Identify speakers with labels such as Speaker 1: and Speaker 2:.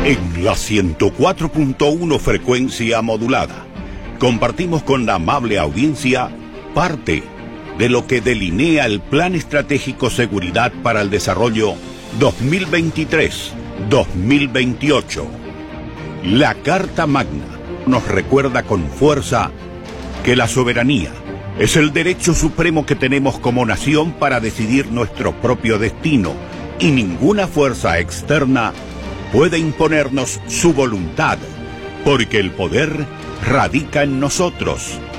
Speaker 1: En la 104.1 frecuencia modulada, compartimos con la amable audiencia parte de lo que delinea el Plan Estratégico Seguridad para el Desarrollo 2023-2028. La Carta Magna nos recuerda con fuerza que la soberanía es el derecho supremo que tenemos como nación para decidir nuestro propio destino y ninguna fuerza externa puede imponernos su voluntad, porque el poder radica en nosotros.